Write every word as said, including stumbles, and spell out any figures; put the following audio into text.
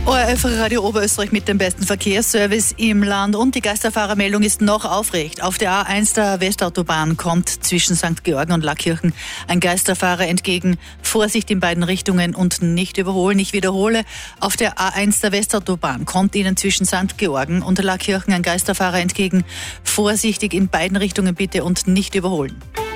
O R F Radio Oberösterreich mit dem besten Verkehrsservice im Land und die Geisterfahrermeldung ist noch aufrecht. Auf der A eins der Westautobahn kommt zwischen Sankt Georgen und Lackirchen ein Geisterfahrer entgegen. Vorsicht in beiden Richtungen und nicht überholen. Ich wiederhole, auf der A eins der Westautobahn kommt Ihnen zwischen Sankt Georgen und Lackirchen ein Geisterfahrer entgegen. Vorsichtig in beiden Richtungen bitte und nicht überholen.